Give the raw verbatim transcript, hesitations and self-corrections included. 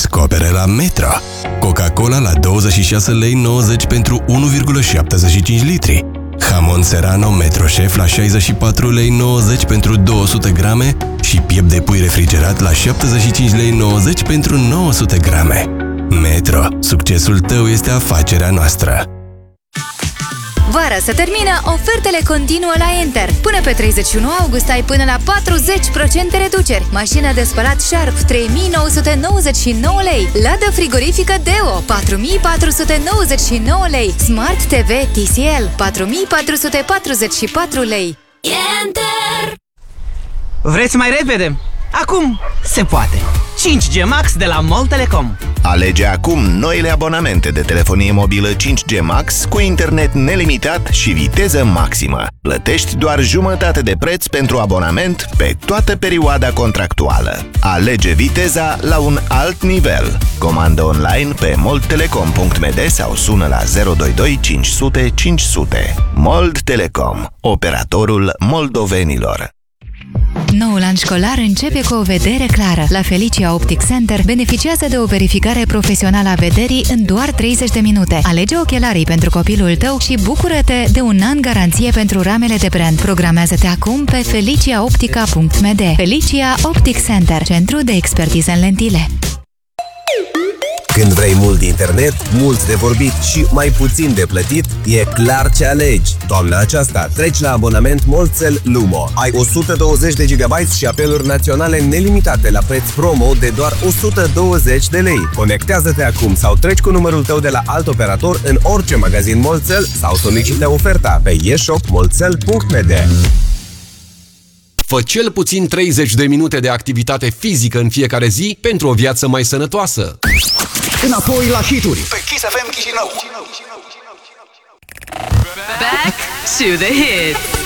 Descoperă la Metro. Coca-Cola la douăzeci și șase lei nouăzeci pentru unu virgulă șaptezeci și cinci litri. Hamon Serrano Metro Chef la șaizeci și patru lei nouăzeci pentru două sute grame și piept de pui refrigerat la șaptezeci și cinci lei nouăzeci pentru nouă sute grame. Metro. Succesul tău este afacerea noastră. Vara se termină, ofertele continuă la Enter. Până pe treizeci și unu august ai până la patruzeci la sută reduceri. Mașină de spălat Sharp trei mii nouă sute nouăzeci și nouă lei. Ladă frigorifică Deo patru mii patru sute nouăzeci și nouă lei. Smart T V T C L patru mii patru sute patruzeci și patru lei. Enter! Vreți mai repede? Acum se poate! cinci G Max de la MOL Telecom. Alege acum noile abonamente de telefonie mobilă cinci G Max cu internet nelimitat și viteză maximă. Plătești doar jumătate de preț pentru abonament pe toată perioada contractuală. Alege viteza la un alt nivel. Comandă online pe moldtelecom punct m d sau sună la zero doi doi cinci sute cinci sute. Mold Telecom, operatorul moldovenilor. Noul an școlar începe cu o vedere clară. La Felicia Optic Center beneficiază de o verificare profesională a vederii în doar treizeci de minute. Alege ochelarii pentru copilul tău și bucură-te de un an garanție pentru ramele de brand. Programează-te acum pe felicia optica punct m d. Felicia Optic Center, centru de expertiză în lentile. Când vrei mult internet, mult de vorbit și mai puțin de plătit, e clar ce alegi. Toamna aceasta treci la abonament Molcel Lumo. Ai o sută douăzeci de gigabyte și apeluri naționale nelimitate la preț promo de doar o sută douăzeci de lei. Conectează-te acum sau treci cu numărul tău de la alt operator în orice magazin Molcel sau solicită oferta pe e shop molcel punct m d. Fă cel puțin treizeci de minute de activitate fizică în fiecare zi pentru o viață mai sănătoasă. Înapoi la hituri pe Kiss F M Chișinău. Back to the hits.